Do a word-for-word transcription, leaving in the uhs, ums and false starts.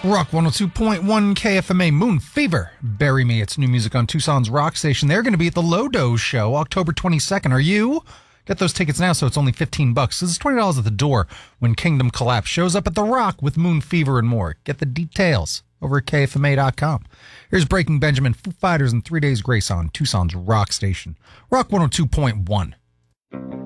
Rock one oh two point one K F M A, Moon Fever, Bury Me. It's new music on Tucson's Rock Station. They're going to be at the Lodo Show October twenty-second. Are you? Get those tickets now so it's only fifteen bucks. This is twenty dollars at the door when Kingdom Collapse shows up at the Rock with Moon Fever and more. Get the details over at K F M A dot com. Here's Breaking Benjamin, Foo Fighters, and Three Days Grace on Tucson's Rock Station. Rock one oh two point one.